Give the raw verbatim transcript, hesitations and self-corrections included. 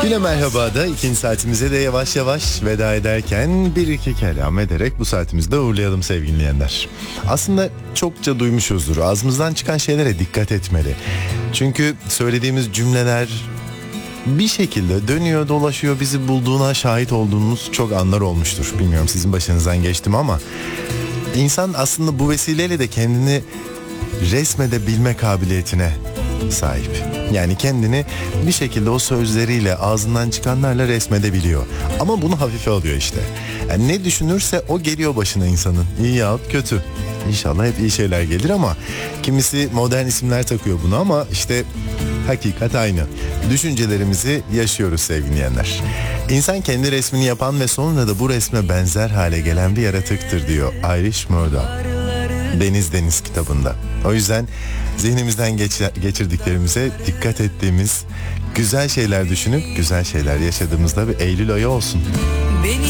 Yine merhaba da ikinci saatimize de yavaş yavaş veda ederken bir iki kelam ederek bu saatimizde uğurlayalım sevgili dinleyenler. Aslında çokça duymuşuzdur. Ağzımızdan çıkan şeylere dikkat etmeli. Çünkü söylediğimiz cümleler bir şekilde dönüyor dolaşıyor, bizi bulduğuna şahit olduğunuz çok anlar olmuştur. Bilmiyorum sizin başınızdan geçti mi ama insan aslında bu vesileyle de kendini resmedebilme kabiliyetine sahip. Yani kendini bir şekilde o sözleriyle, ağzından çıkanlarla resmedebiliyor. Ama bunu hafife alıyor işte. Yani ne düşünürse o geliyor başına insanın. İyi yahut kötü. İnşallah hep iyi şeyler gelir ama kimisi modern isimler takıyor buna ama işte hakikat aynı. Düşüncelerimizi yaşıyoruz sevgili dinleyenler. İnsan kendi resmini yapan ve sonra da bu resme benzer hale gelen bir yaratıktır diyor Irish Murdoch Deniz Deniz kitabında. O yüzden zihnimizden geç- geçirdiklerimize dikkat ettiğimiz, güzel şeyler düşünüp güzel şeyler yaşadığımızda bir Eylül ayı olsun. Beni